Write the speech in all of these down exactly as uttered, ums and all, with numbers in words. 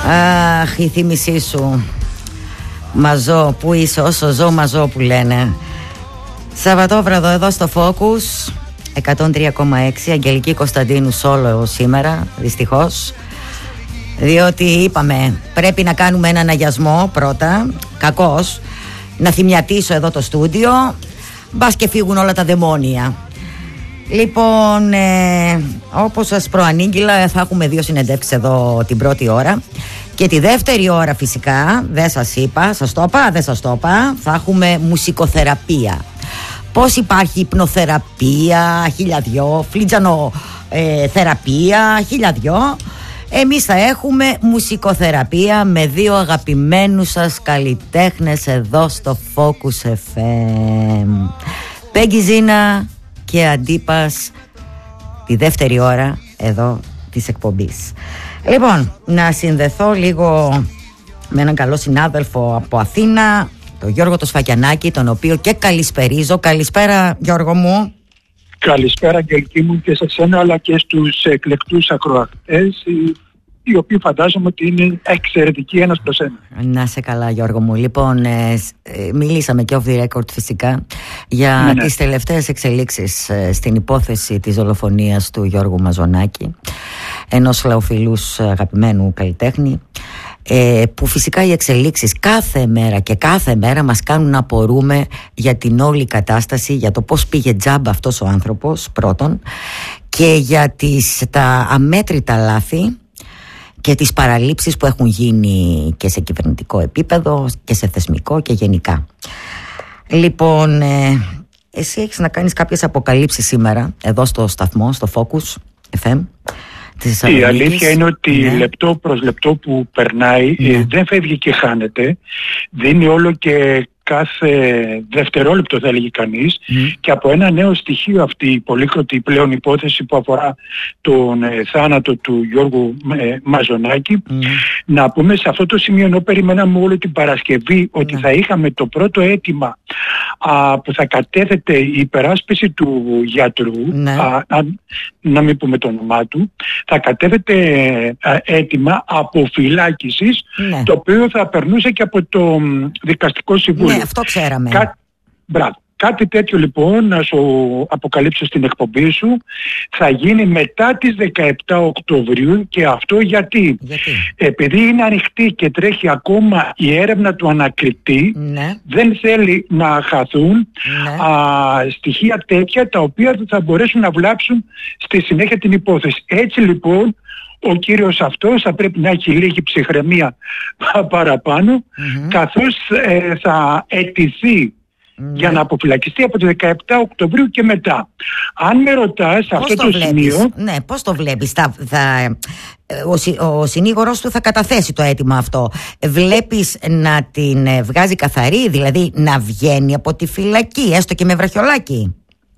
Αχ, η θύμησή σου. Μαζό, που είσαι, όσο ζω μαζό που λένε. Σαββατόβραδο εδώ στο Focus εκατόν τρία κόμμα έξι. Αγγελική Κωνσταντίνου solo σήμερα, δυστυχώς. Διότι είπαμε πρέπει να κάνουμε έναν αγιασμό πρώτα. Κακώς. Να θυμιατίσω εδώ το στούντιο. Μπας και φύγουν όλα τα δαιμόνια. Λοιπόν, ε, όπως σας προανήγγειλα, θα έχουμε δύο συνεντεύξεις εδώ την πρώτη ώρα. Και τη δεύτερη ώρα φυσικά, δεν σας είπα, σας το είπα, δεν σας το είπα, θα έχουμε μουσικοθεραπεία. Πώς υπάρχει υπνοθεραπεία, χιλιαδιό, φλίτζανο ε, θεραπεία, χιλιαδιό. Εμείς θα έχουμε μουσικοθεραπεία με δύο αγαπημένους σας καλλιτέχνες εδώ στο Focus εφ εμ. Πέγγι Ζίνα και Αντίπας τη δεύτερη ώρα εδώ της εκπομπής. Λοιπόν, να συνδεθώ λίγο με έναν καλό συνάδελφο από Αθήνα, τον Γιώργο το Σφακιανάκη, τον οποίο και καλησπερίζω. Καλησπέρα Γιώργο μου. Καλησπέρα Αγγελική μου και σε σένα, αλλά και στους εκλεκτούς ακροατές, οι οποίοι φαντάζομαι ότι είναι εξαιρετικοί ένας προς ένα. Να σε καλά Γιώργο μου. Λοιπόν, ε, ε, μιλήσαμε και off the record φυσικά για ναι, ναι. τις τελευταίες εξελίξεις ε, στην υπόθεση της δολοφονίας του Γιώργου Μαζονάκη, ενός λαοφιλούς αγαπημένου καλλιτέχνη, ε, που φυσικά οι εξελίξεις κάθε μέρα και κάθε μέρα μας κάνουν να απορούμε για την όλη κατάσταση, για το πώς πήγε τζάμπα αυτός ο άνθρωπος πρώτον, και για τις, τα αμέτρητα λάθη και τις παραλήψεις που έχουν γίνει και σε κυβερνητικό επίπεδο και σε θεσμικό και γενικά. Λοιπόν, ε, εσύ έχεις να κάνεις κάποιες αποκαλύψεις σήμερα εδώ στο σταθμό, στο Focus εφ εμ. Η αλήθεια είναι ότι ναι. λεπτό προς λεπτό που περνάει ναι. ε, δεν φεύγει και χάνεται, δίνει όλο και κάθε δευτερόλεπτο θα έλεγε κανείς mm. και από ένα νέο στοιχείο αυτή η πολύκροτη πλέον υπόθεση που αφορά τον ε, θάνατο του Γιώργου ε, Μαζονάκη, mm. να πούμε σε αυτό το σημείο, ενώ περιμέναμε όλη την Παρασκευή ότι mm. θα είχαμε το πρώτο αίτημα α, που θα κατέθεται η υπεράσπιση του γιατρού, mm. α, α, να μην πούμε το όνομά του, θα κατέθεται α, αίτημα αποφυλάκησης mm. το οποίο θα περνούσε και από το Δικαστικό Συμβούλιο. Ναι, αυτό ξέραμε. Κά... Μπράβο. Κάτι τέτοιο λοιπόν, να σου αποκαλύψω στην εκπομπή σου, θα γίνει μετά τις δεκαεπτά Οκτωβρίου. Και αυτό γιατί, γιατί? Επειδή είναι ανοιχτή και τρέχει ακόμα η έρευνα του ανακριτή, ναι. δεν θέλει να χαθούν ναι. α, στοιχεία τέτοια τα οποία θα μπορέσουν να βλάψουν στη συνέχεια την υπόθεση. Έτσι λοιπόν ο κύριος αυτός θα πρέπει να έχει λίγη ψυχραιμία παραπάνω, mm-hmm. καθώς ε, θα αιτηθεί mm-hmm. για να αποφυλακιστεί από τις δεκαεπτά Οκτωβρίου και μετά. Αν με ρωτάς σε αυτό το, το σημείο... Ναι, πώς το βλέπεις? Θα, θα, ο, ο συνήγορος του θα καταθέσει το αίτημα αυτό. Βλέπεις να την βγάζει καθαρή, δηλαδή να βγαίνει από τη φυλακή, έστω και με βραχιολάκι?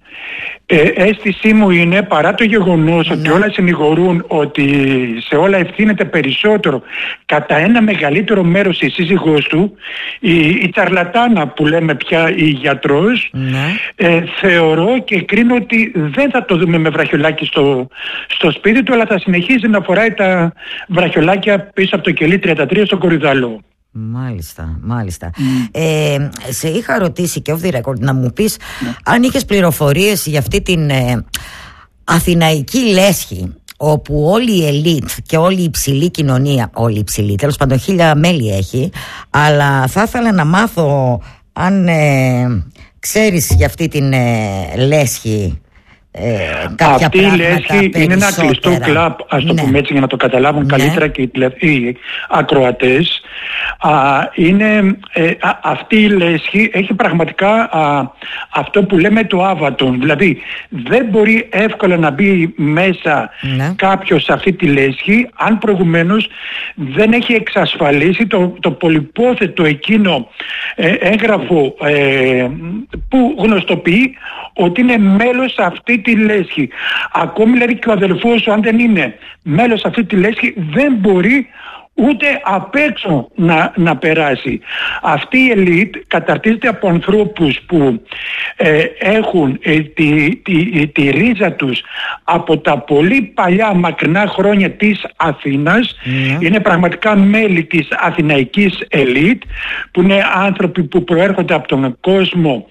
Ε, αίσθησή μου είναι, παρά το γεγονός ναι. ότι όλα συνηγορούν ότι σε όλα ευθύνεται περισσότερο κατά ένα μεγαλύτερο μέρος η σύζυγός του, η, η τσαρλατάνα που λέμε πια η γιατρός, ναι. ε, θεωρώ και κρίνω ότι δεν θα το δούμε με βραχιολάκι στο, στο σπίτι του, αλλά θα συνεχίζει να φοράει τα βραχιολάκια πίσω από το κελί τριάντα τρία στον Κορυδαλό. Μάλιστα, μάλιστα. Mm. Ε, σε είχα ρωτήσει και off the record να μου πεις mm. αν είχες πληροφορίες για αυτή την ε, αθηναϊκή λέσχη, όπου όλη η ελίτ και όλη η υψηλή κοινωνία, όλη η υψηλή, τέλος πάντων χίλια μέλη έχει, αλλά θα ήθελα να μάθω αν ε, ξέρεις για αυτή την ε, λέσχη. Ε, Αυτή η λέσχη είναι ένα κλειστό κλαμπ, ας το ναι. πούμε έτσι για να το καταλάβουν ναι. καλύτερα και οι ακροατές. Α, είναι, ε, α, αυτή η λέσχη έχει πραγματικά α, αυτό που λέμε το άβατον, δηλαδή δεν μπορεί εύκολα να μπει μέσα ναι. κάποιος σε αυτή τη λέσχη αν προηγουμένως δεν έχει εξασφαλίσει το, το πολυπόθετο εκείνο ε, έγγραφο ε, που γνωστοποιεί ότι είναι μέλος σε αυτή τη λέσχη. Ακόμη δηλαδή και ο αδελφός σου, αν δεν είναι μέλος σε αυτή τη λέσχη, δεν μπορεί ούτε απ' έξω να, να περάσει. Αυτή η ελίτ καταρτίζεται από ανθρώπους που ε, έχουν ε, τη, τη, τη ρίζα τους από τα πολύ παλιά μακρινά χρόνια της Αθήνας. Mm. Είναι πραγματικά μέλη της αθηναϊκής ελίτ, που είναι άνθρωποι που προέρχονται από τον κόσμο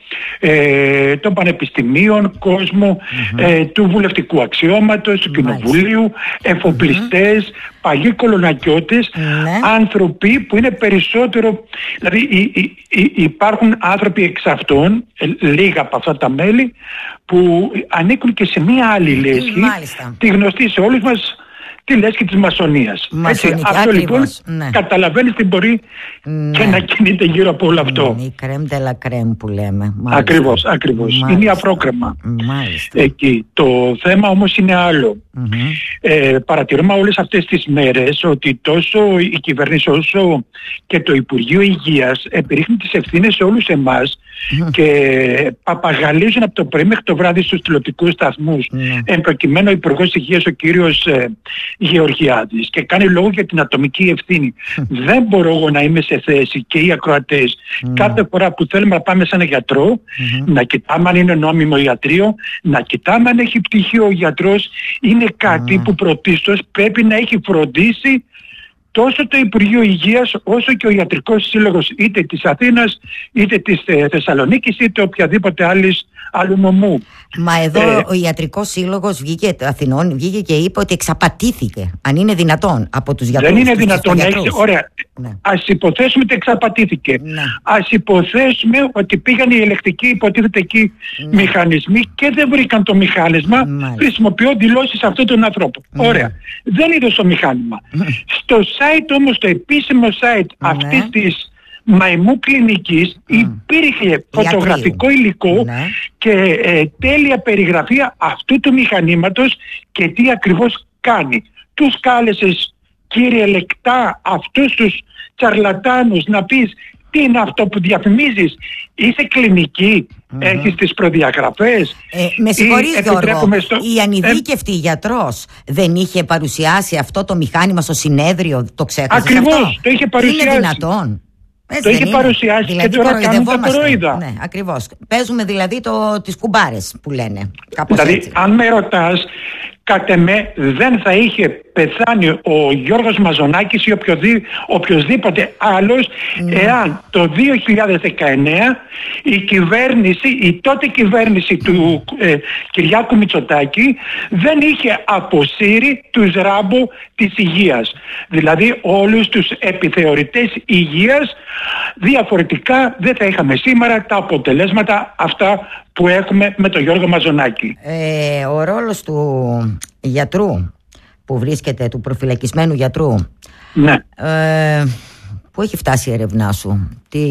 ε, των πανεπιστημίων, κόσμο mm-hmm. ε, του βουλευτικού αξιώματος, του κοινοβουλίου, εφοπλιστές, mm-hmm. παλιοί κολονακιώτες, ναι. άνθρωποι που είναι περισσότερο, δηλαδή υ, υ, υ, υπάρχουν άνθρωποι εξ αυτών, ε, λίγα από αυτά τα μέλη, που ανήκουν και σε μία άλλη λέσχη, μάλιστα. τη γνωστή σε όλους μας, τη λέσχη της μασονίας. Έτσι, αυτό ακριβώς, λοιπόν ναι. καταλαβαίνεις τι μπορεί ναι. και να κινείται γύρω από όλο αυτό. Ναι, η κρέμ de la crème που λέμε. Μάλιστα. Ακριβώς, ακριβώς. Μάλιστα. Είναι η αφρόκρεμα. Μάλιστα. Εκεί. Το θέμα όμως είναι άλλο. Mm-hmm. Ε, παρατηρούμε όλες αυτές τις μέρες ότι τόσο η κυβέρνηση όσο και το Υπουργείο Υγείας επιρρύχνουν τις ευθύνες σε όλους εμάς mm-hmm. και παπαγαλίζουν από το πρωί μέχρι το βράδυ στους τηλεοπτικούς σταθμούς mm-hmm. εν προκειμένου ο Υπουργός Υγείας ο κύριος ε, Γεωργιάδης και κάνει λόγο για την ατομική ευθύνη. Mm-hmm. Δεν μπορώ εγώ να είμαι σε θέση και οι ακροατές mm-hmm. κάθε φορά που θέλουμε να πάμε σε έναν γιατρό mm-hmm. να κοιτάμε αν είναι νόμιμο ιατρείο, να κοιτάμε αν έχει πτυχίο ο γιατρός. Είναι κάτι mm. που πρωτίστως πρέπει να έχει φροντίσει τόσο το Υπουργείο Υγείας όσο και ο Ιατρικός Σύλλογος είτε της Αθήνας είτε της ε, Θεσσαλονίκης είτε οποιαδήποτε άλλης άλλου νομού. Μα εδώ ε, ο Ιατρικός Σύλλογος βγήκε, Αθηνών βγήκε και είπε ότι εξαπατήθηκε, αν είναι δυνατόν, από τους γιατρούς. Δεν είναι δυνατόν. Έχεις, ωραία. Ναι. Ας υποθέσουμε ότι εξαπατήθηκε. Ναι. Ας υποθέσουμε ότι πήγαν οι ελεκτικοί υποτίθεται εκεί ναι. μηχανισμοί και δεν βρήκαν το μηχάνισμα. Μάλιστα. Χρησιμοποιώ δηλώσεις αυτών των ανθρώπων. Ναι. Ωραία. Δεν είδε το μηχάνημα. Ναι. Στο site όμως, το επίσημο site ναι. αυτής της μαϊμού κλινικής mm. υπήρχε φωτογραφικό υλικό ναι. και ε, τέλεια περιγραφή αυτού του μηχανήματος και τι ακριβώς κάνει. Τους κάλεσες, κύριε Λεκτά, αυτούς τους τσαρλατάνους να πεις τι είναι αυτό που διαφημίζεις, είσαι κλινική, mm-hmm. έχεις τις προδιαγραφές. Ε, με συγχωρείς Γιώργο, στο... η ανειδίκευτη ε... γιατρός δεν είχε παρουσιάσει αυτό το μηχάνημα στο συνέδριο, το ξέχασες? Ακριβώς, αυτό? Το είχε παρουσιάσει. Είναι δυνατόν? Έτσι το είχε είναι. παρουσιάσει δηλαδή, και τώρα κάνουν τα κορόιδα. Ναι, ακριβώς. Παίζουμε δηλαδή το, τις κουμπάρες που λένε. Κάπως δηλαδή, έτσι. αν με ρωτάς, κατ' εμέ δεν θα είχε πεθάνει ο Γιώργος Μαζονάκης ή οποιοδή, οποιοσδήποτε άλλος mm. εάν το δύο χιλιάδες δεκαεννέα η κυβέρνηση, η τότε κυβέρνηση mm. του ε, Κυριάκου Μητσοτάκη δεν είχε αποσύρει τους ράμπο της υγείας. Δηλαδή όλους τους επιθεωρητές υγείας. Διαφορετικά δεν θα είχαμε σήμερα τα αποτελέσματα αυτά που έχουμε με τον Γιώργο Μαζονάκη. Ε, ο ρόλος του γιατρού που βρίσκεται, του προφυλακισμένου γιατρού, ναι. ε, πού έχει φτάσει η έρευνά σου? Τι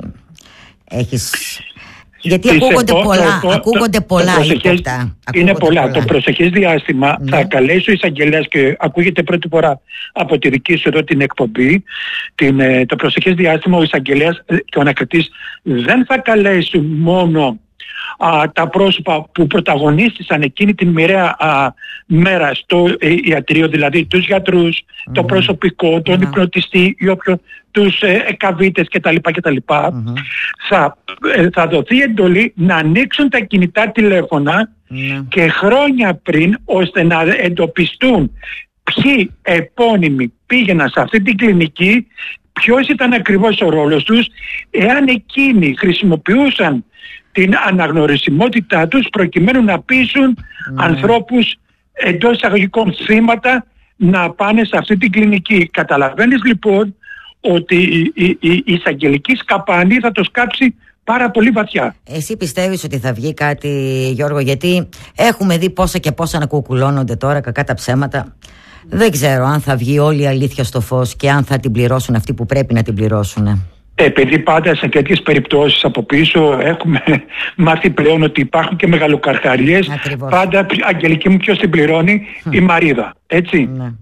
έχεις... Γιατί Τις ακούγονται επό, πολλά, το, ακούγονται το, πολλά το ύποπτα. Είναι πολλά. πολλά. Το προσεχές διάστημα ναι. θα καλέσει ο εισαγγελέας και ακούγεται πρώτη φορά από τη δική σου εδώ την εκπομπή. Την, το προσεχές διάστημα ο εισαγγελέας και ο ανακριτής δεν θα καλέσουν μόνο α, τα πρόσωπα που πρωταγωνίστησαν εκείνη την μοιραία α, μέρα στο ε, ιατρείο, δηλαδή τους γιατρούς, mm-hmm. το προσωπικό, τον mm-hmm. υπνοτιστή ή όποιο, τους ε, εκαβίτες κτλ. κτλ. Mm-hmm. Θα, ε, θα δοθεί εντολή να ανοίξουν τα κινητά τηλέφωνα mm-hmm. και χρόνια πριν, ώστε να εντοπιστούν ποιοι επώνυμοι πήγαιναν σε αυτή την κλινική, ποιος ήταν ακριβώς ο ρόλος τους, εάν εκείνοι χρησιμοποιούσαν την αναγνωρισιμότητά τους προκειμένου να πείσουν mm. ανθρώπους εντός εισαγωγικών θύματα να πάνε σε αυτή την κλινική. Καταλαβαίνεις λοιπόν ότι η, η, η, η εισαγγελική σκαπάνη θα το σκάψει πάρα πολύ βαθιά. Εσύ πιστεύεις ότι θα βγει κάτι, Γιώργο? Γιατί έχουμε δει πόσα και πόσα να κουκουλώνονται τώρα, κακά τα ψέματα. Δεν ξέρω αν θα βγει όλη η αλήθεια στο φως και αν θα την πληρώσουν αυτοί που πρέπει να την πληρώσουν. Επειδή πάντα σε τέτοιες περιπτώσεις από πίσω έχουμε μάθει πλέον ότι υπάρχουν και μεγαλοκαρχαρίες. Ακριβώς. Πάντα, Αγγελική μου, ποιος την πληρώνει? Mm. Η Μαρίδα, έτσι. Ναι.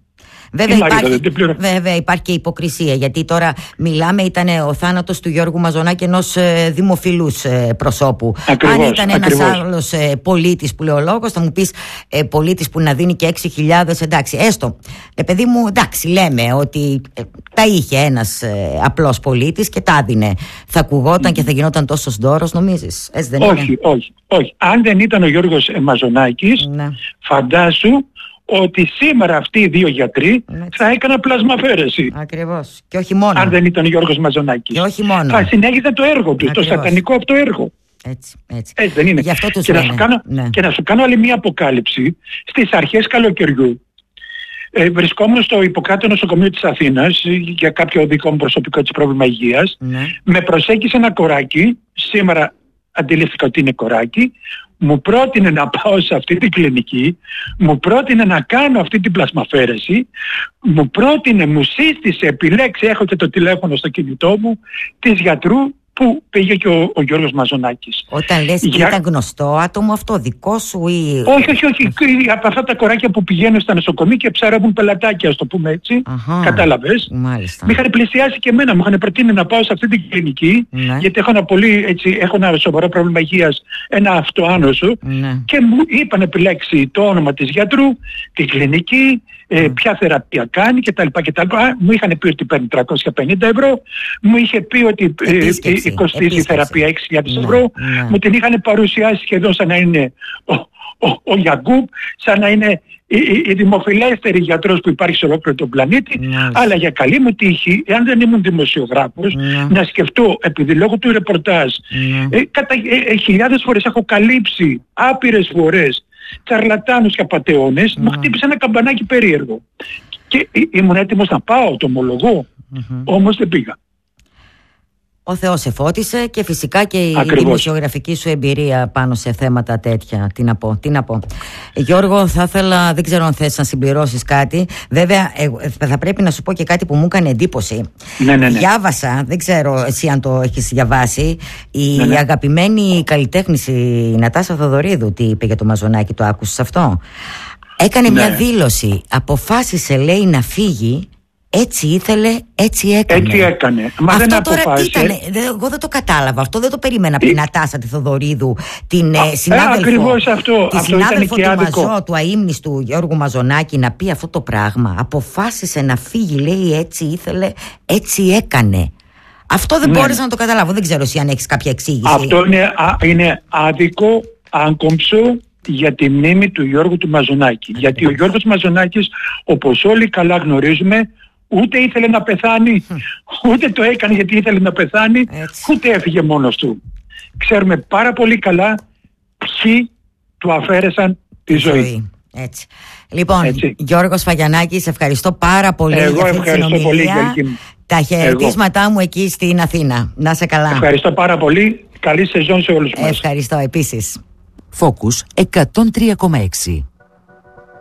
Βέβαια, υπάρχει, βέβαια υπάρχει και υποκρισία, γιατί τώρα μιλάμε, ήταν ο θάνατος του Γιώργου Μαζονάκη, ενός ε, δημοφιλούς ε, προσώπου. Ακριβώς, αν ήταν ακριβώς. ένας άλλος ε, πολίτης που λέει ο λόγος, θα μου πεις ε, πολίτης που να δίνει και έξι χιλιάδες, εντάξει, έστω. Ε, παιδί μου, εντάξει, λέμε ότι ε, τα είχε ένας ε, απλός πολίτης και τα δίνε. Θα ακουγόταν mm. και θα γινόταν τόσος δώρος, νομίζεις? Έτσι δεν όχι, είναι? όχι, όχι. Αν δεν ήταν ο Γιώργος Μαζονάκης, ναι. φαντάσου ότι σήμερα αυτοί οι δύο γιατροί ναι. θα έκαναν πλασμαφαίρεση. Ακριβώς. Και όχι μόνο. Αν δεν ήταν ο Γιώργος Μαζονάκης. Και όχι μόνο. Θα συνέχιζε το έργο του, Ακριβώς. το σατανικό αυτό έργο. Έτσι, έτσι. έτσι δεν είναι? Γι' αυτό τους και, να σου κάνω, ναι. και να σου κάνω άλλη μία αποκάλυψη. Στις αρχές καλοκαιριού ε, βρισκόμουν στο Ιπποκράτειο νοσοκομείο της Αθήνας για κάποιο δικό μου προσωπικό της πρόβλημα υγείας. Ναι. Με προσέγγισε ένα κοράκι, σήμερα αντιλήφθηκα ότι είναι κοράκι, μου πρότεινε να πάω σε αυτή την κλινική, μου πρότεινε να κάνω αυτή την πλασμαφαίρεση, μου πρότεινε, μου σύστησε, επιλέξει, έχω και το τηλέφωνο στο κινητό μου, της γιατρού που πήγε και ο, ο Γιώργος Μαζονάκης. Όταν λες Για... και ήταν γνωστό άτομο αυτό, δικό σου ή... Όχι, όχι, όχι. Από αυτά τα κοράκια που πηγαίνουν στα νοσοκομεία και ψάραβουν πελατάκια, ας το πούμε έτσι. Αχα, κατάλαβες. Μάλιστα. Με είχαν πλησιάσει και εμένα, μου είχαν προτείνει να πάω σε αυτή την κλινική, ναι. γιατί έχω ένα πολύ, έτσι, έχω ένα σοβαρό πρόβλημα υγείας, ένα αυτοάνωσο, ναι. και μου είπαν επιλέξει το όνομα της γιατρού, την κλινική, Ε, mm. ποια θεραπεία κάνει κτλ. Μου είχαν πει ότι παίρνει τριακόσια πενήντα ευρώ, μου είχε πει ότι ε, κοστίζει η θεραπεία έξι χιλιάδες ευρώ, mm. μου την είχαν παρουσιάσει σχεδόν σαν να είναι ο, ο, ο Γιαγκούπ, σαν να είναι η, η, η δημοφιλέστερη γιατρός που υπάρχει σε ολόκληρο τον πλανήτη, mm. αλλά για καλή μου τύχη, εάν δεν ήμουν δημοσιογράφος, mm. να σκεφτώ, επειδή λόγω του ρεπορτάζ, mm. ε, κατά ε, ε, χιλιάδες φορές έχω καλύψει, άπειρες φορές, τσαρλατάνους και απατεώνες, mm. μου χτύπησε ένα καμπανάκι περίεργο. Και ήμουν έτοιμος να πάω, το ομολογώ, mm-hmm. όμως δεν πήγα. Ο Θεός σε φώτισε και φυσικά και η Ακριβώς. δημοσιογραφική σου εμπειρία πάνω σε θέματα τέτοια. Τι να πω, τι να πω. Γιώργο, θα ήθελα, δεν ξέρω αν θες να συμπληρώσεις κάτι. Βέβαια, θα πρέπει να σου πω και κάτι που μου έκανε εντύπωση. Ναι, ναι, ναι. Διάβασα, δεν ξέρω εσύ αν το έχεις διαβάσει, η ναι, ναι. αγαπημένη καλλιτέχνη η Νατάσα Θοδωρίδου, τι είπε για το Μαζονάκη, το άκουσες αυτό? Έκανε ναι. μια δήλωση, αποφάσισε λέει να φύγει. Έτσι ήθελε, έτσι έκανε. Έτσι έκανε. Μα αυτό δεν τώρα αποφάσισε. τι ήταν, εγώ δεν το κατάλαβα. Αυτό δεν το περίμενα από την Νατάσα τη Θοδωρίδου, την ε, συνάδελφο, ε, ακριβώς αυτό, τη αυτό συνάδελφο ήταν του άδικο. Μαζό, του αείμνηστου Γιώργου Μαζονάκη, να πει αυτό το πράγμα. Αποφάσισε να φύγει, λέει, έτσι ήθελε, έτσι έκανε. Αυτό δεν ναι. μπόρεσα να το καταλάβω. Δεν ξέρω εσύ αν έχεις κάποια εξήγηση. Αυτό είναι, α, είναι άδικο, άγκομψο για τη μνήμη του Γιώργου του Μαζονάκη. Γιατί ο Γιώργος Μαζονάκης, όπως όλοι καλά γνωρίζουμε, ούτε ήθελε να πεθάνει, ούτε το έκανε γιατί ήθελε να πεθάνει, έτσι. Ούτε έφυγε μόνος του. Ξέρουμε πάρα πολύ καλά ποιοι του αφαίρεσαν τη ζωή. ζωή. Έτσι. Λοιπόν, έτσι. Γιώργος Φαγιανάκης, ευχαριστώ πάρα πολύ. Εγώ για αυτή ευχαριστώ την πολύ. Τα χαιρετίσματά μου εκεί στην Αθήνα. Να σε καλά. Ευχαριστώ πάρα πολύ. Καλή σεζόν σε όλους μας. Ευχαριστώ επίσης. Focus εκατόν τρία κόμμα έξι.